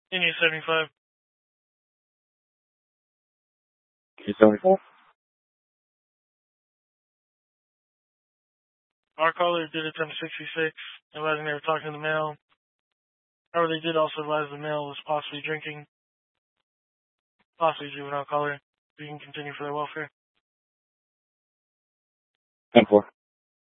India 75. India 74. Our caller did attempt 66, advising they were talking to the male. However, they did also advise the male was possibly drinking, possibly juvenile caller. We can continue for their welfare. 10-4.